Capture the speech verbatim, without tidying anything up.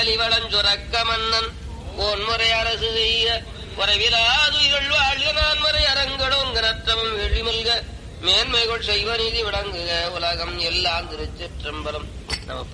கலிவளஞ்சுரக்க மன்னன் கோன்முறை அரசு செய்ய குறைவிலாதுயிர்கள் வாழ்க நான்மறை அரங்கடோங்க நற்றமும் எழிமல்க மேன்மைகள் செய்வ நீதி விளங்குக உலகம் எல்லாம் திருச்சிற்றம்பலம். நம்ம